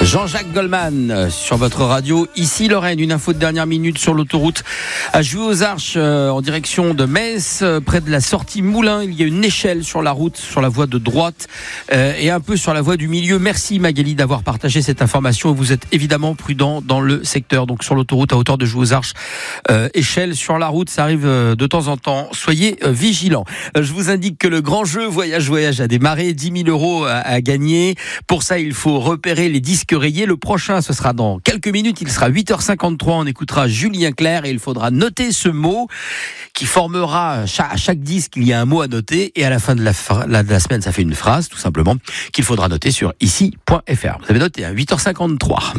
Jean-Jacques Goldman sur votre radio. Ici Lorraine, une info de dernière minute sur l'autoroute à Jouy-aux-Arches en direction de Metz, près de la sortie Moulins. Il y a une échelle sur la route, sur la voie de droite et un peu sur la voie du milieu. Merci Magali d'avoir partagé cette information. Vous êtes évidemment prudent dans le secteur. Donc sur l'autoroute à hauteur de Jouy-aux-Arches, échelle sur la route, ça arrive de temps en temps. Soyez vigilants. Je vous indique que le grand jeu Voyage a démarré. 10 000 € à gagner. Pour ça, il faut repérer les disques rayés. Le prochain, ce sera dans quelques minutes. Il sera 8h53. On écoutera Julien Clerc et il faudra noter ce mot qui formera à chaque disque. Il y a un mot à noter et à la fin de la semaine, ça fait une phrase tout simplement qu'il faudra noter sur ici.fr. Vous avez noté à 8h53.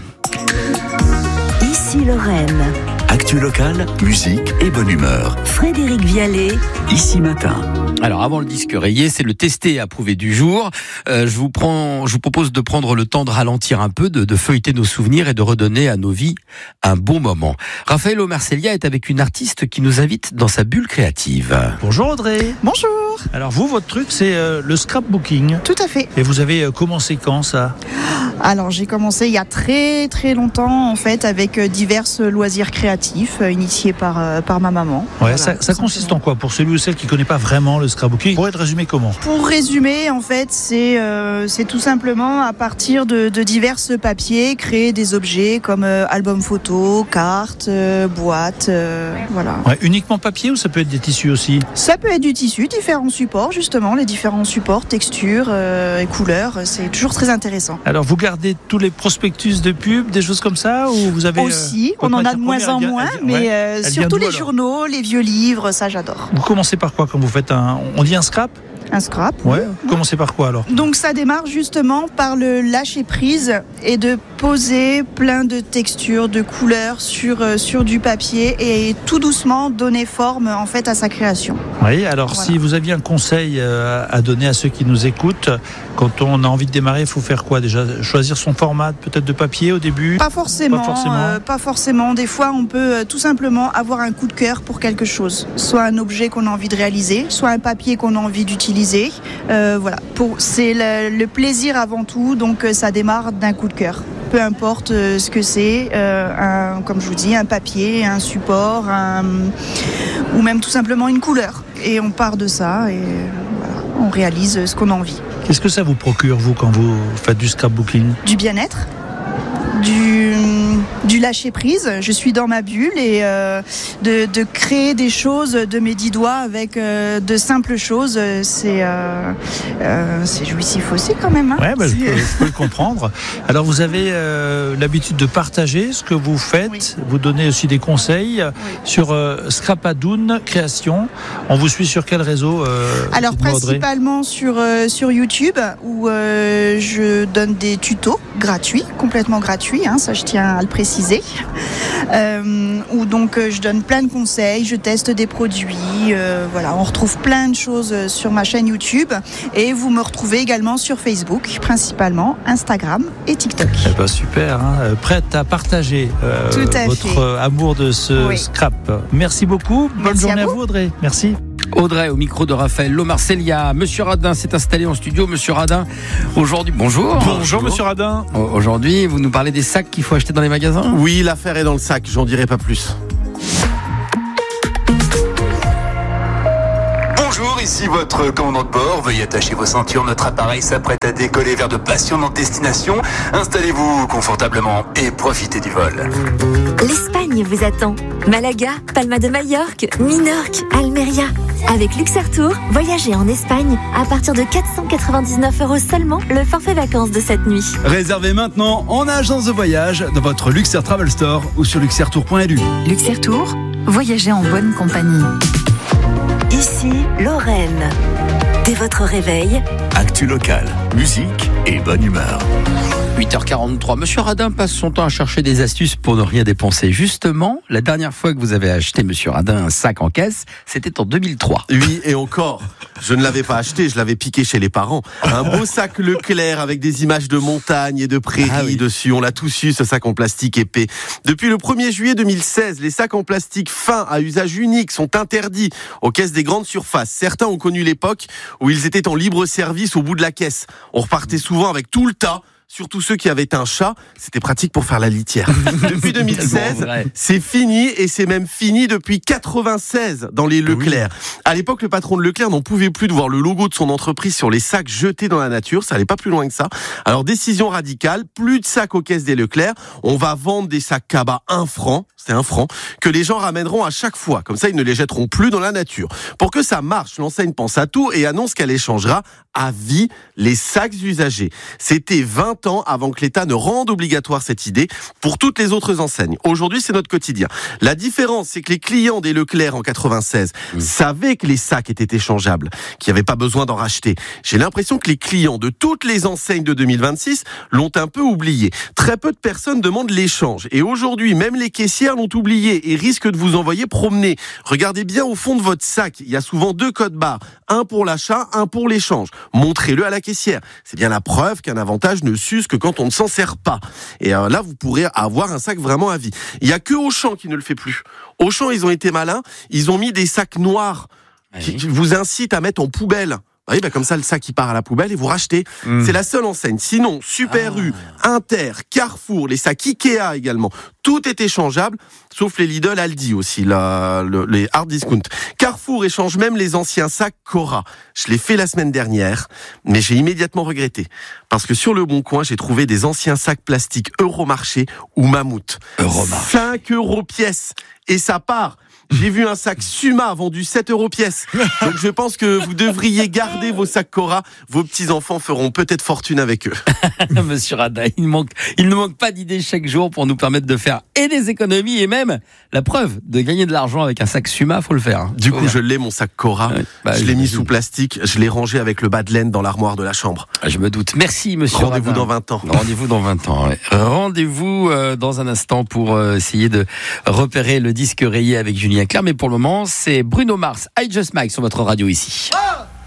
Ici Lorraine. Actu locale, musique et bonne humeur. Frédéric Vialet. Ici matin. Alors avant le disque rayé, c'est le testé et approuvé du jour. Je vous propose de prendre le temps de ralentir un peu, de feuilleter nos souvenirs et de redonner à nos vies un bon moment. Raphaël Omercelia est avec une artiste qui nous invite dans sa bulle créative. Bonjour Audrey. Bonjour. Alors vous, votre truc, c'est le scrapbooking. Tout à fait. Et vous avez commencé quand ça ? Alors j'ai commencé il y a très très longtemps en fait avec divers loisirs créatifs initiés par ma maman. Ouais, Voilà, ça consiste en quoi pour celui ou celle qui ne connaît pas vraiment le scrapbooking? Pour être résumé comment? Pour résumer, en fait, c'est tout simplement à partir de divers papiers créer des objets comme albums photos, cartes, boîtes, voilà. Ouais, uniquement papier ou ça peut être des tissus aussi? Ça peut être du tissu, différents supports justement, les différents supports, textures et couleurs, c'est toujours très intéressant. Alors vous gardez tous les prospectus de pub, des choses comme ça, ou vous avez aussi, on en a de moins en moins, mais surtout les journaux, les vieux livres, ça j'adore. Vous commencez par quoi quand vous faites on dit un scrap? Un scrap. Ouais. Vous commencez par quoi alors? Donc ça démarre justement par le lâcher prise et de poser plein de textures, de couleurs sur du papier et tout doucement donner forme en fait à sa création. Oui, alors voilà. Si vous aviez un conseil à donner à ceux qui nous écoutent, quand on a envie de démarrer, il faut faire quoi déjà? Choisir son format peut-être de papier au début? Pas forcément. Des fois on peut tout simplement avoir un coup de cœur pour quelque chose. Soit un objet qu'on a envie de réaliser, soit un papier qu'on a envie d'utiliser. Voilà, c'est le plaisir avant tout, donc ça démarre d'un coup de cœur. Peu importe ce que c'est, comme je vous dis, un papier, un support, ou même tout simplement une couleur. Et on part de ça et voilà, on réalise ce qu'on a envie. Qu'est-ce que ça vous procure, vous, quand vous faites du scrapbooking? Du bien-être, du lâcher prise. Je suis dans ma bulle et de créer des choses de mes 10 doigts avec de simples choses, c'est jouissif aussi quand même. Hein. Ouais, je peux le comprendre. Alors vous avez l'habitude de partager ce que vous faites, oui. Vous donnez aussi des conseils sur Scrapadoun Création. On vous suit sur quel réseau Alors principalement sur YouTube où je donne des tutos gratuits, complètement gratuits, hein, ça je tiens à le préciser, où donc je donne plein de conseils, je teste des produits, voilà, on retrouve plein de choses sur ma chaîne YouTube et vous me retrouvez également sur Facebook, principalement Instagram et TikTok. Eh ben super, hein, prête à partager votre amour de ce scrap. Merci beaucoup, bonne journée à vous Audrey, merci. Audrey au micro de Raphaël Lomarcelia. Monsieur Radin s'est installé en studio. Monsieur Radin, aujourd'hui, bonjour. Bonjour Monsieur Radin. Aujourd'hui, vous nous parlez des sacs qu'il faut acheter dans les magasins ? Oui, l'affaire est dans le sac, j'en dirai pas plus. Bonjour, ici votre commandant de bord. Veuillez attacher vos ceintures, notre appareil s'apprête à décoller vers de passionnantes destinations. Installez-vous confortablement et profitez du vol. L'Espagne vous attend. Malaga, Palma de Majorque, Minorque, Almeria. Avec Luxair-Tour, voyagez en Espagne à partir de 499 € seulement le forfait vacances de cette nuit. Réservez maintenant en agence de voyage dans votre Luxair Travel Store ou sur luxairtour.lu. Luxair-Tour, voyagez en bonne compagnie. Ici, Lorraine. Dès votre réveil, actu locale, musique et bonne humeur. 8h43. Monsieur Radin passe son temps à chercher des astuces pour ne rien dépenser. Justement, la dernière fois que vous avez acheté, Monsieur Radin, un sac en caisse, c'était en 2003. Oui, et encore, je ne l'avais pas acheté, je l'avais piqué chez les parents. Un beau sac Leclerc avec des images de montagnes et de prairies dessus. On l'a tous eu, ce sac en plastique épais. Depuis le 1er juillet 2016, les sacs en plastique fins à usage unique sont interdits aux caisses des grandes surfaces. Certains ont connu l'époque où ils étaient en libre service au bout de la caisse. On repartait souvent avec tout le tas surtout ceux qui avaient un chat, c'était pratique pour faire la litière. Depuis 2016, c'est fini et c'est même fini depuis 96 dans les Leclerc. À l'époque, le patron de Leclerc n'en pouvait plus de voir le logo de son entreprise sur les sacs jetés dans la nature. Ça allait pas plus loin que ça. Alors, décision radicale, plus de sacs aux caisses des Leclerc. On va vendre des sacs cabas 1 franc, c'est 1 franc, que les gens ramèneront à chaque fois. Comme ça, ils ne les jetteront plus dans la nature. Pour que ça marche, l'enseigne pense à tout et annonce qu'elle échangera à vie les sacs usagés. C'était 20 ans avant que l'État ne rende obligatoire cette idée pour toutes les autres enseignes. Aujourd'hui, c'est notre quotidien. La différence, c'est que les clients des Leclerc en 96 savaient que les sacs étaient échangeables, qu'il n'y avait pas besoin d'en racheter. J'ai l'impression que les clients de toutes les enseignes de 2026 l'ont un peu oublié. Très peu de personnes demandent l'échange. Et aujourd'hui, même les caissières l'ont oublié et risquent de vous envoyer promener. Regardez bien au fond de votre sac. Il y a souvent 2 codes barres. Un pour l'achat, un pour l'échange. Montrez-le à la caissière. C'est bien la preuve qu'un avantage ne s'use que quand on ne s'en sert pas. Et là, vous pourrez avoir un sac vraiment à vie. Il y a que Auchan qui ne le fait plus. Auchan, ils ont été malins. Ils ont mis des sacs noirs qui vous incitent à mettre en poubelle. Oui, comme ça, le sac, il part à la poubelle et vous rachetez. C'est la seule enseigne. Sinon, Super U, Inter, Carrefour, les sacs Ikea également, tout est échangeable, sauf les Lidl, Aldi aussi, les hard discount. Carrefour échange même les anciens sacs Cora. Je l'ai fait la semaine dernière, mais j'ai immédiatement regretté. Parce que sur le Bon Coin, j'ai trouvé des anciens sacs plastiques Euromarché ou Mammouth. 5 € pièce. Et ça part. J'ai vu un sac Suma vendu 7 € pièce. Donc je pense que vous devriez garder vos sacs Cora. Vos petits-enfants feront peut-être fortune avec eux. Monsieur Rada, il ne manque pas d'idées chaque jour pour nous permettre de faire et des économies et même la preuve de gagner de l'argent avec un sac Suma, faut le faire. Du coup, je l'ai, mon sac Cora. Je l'ai mis sous plastique. Je l'ai rangé avec le bas de laine dans l'armoire de la chambre. Je me doute. Merci, monsieur Rendez-vous Radin. dans 20 ans. Rendez-vous dans 20 ans. Ouais. Rendez-vous dans un instant pour essayer de repérer le disque rayé avec Julien Clerc. Mais pour le moment, c'est Bruno Mars, I Just Mike sur votre radio ici.